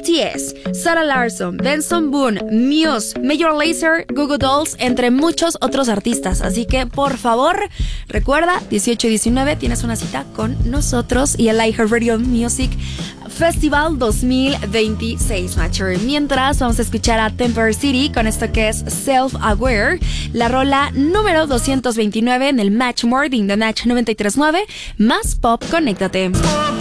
BTS, Sarah Larsson, Benson Boone, Muse, Major Lazer, Goo Goo Dolls, entre muchos otros artistas. Así que, por favor, recuerda, 18 y 19 tienes una cita con nosotros y el iHeartRadio Music Festival 2026, Matcher. Mientras, vamos a escuchar a Temper City con esto que es Self Aware, la rola número 229 en el Match Morning de Match 93.9, más pop, conéctate.